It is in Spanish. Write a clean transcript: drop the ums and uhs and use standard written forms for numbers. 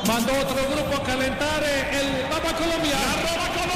Mandó otro grupo a calentar el Roma Colombia. La Roma Colombia.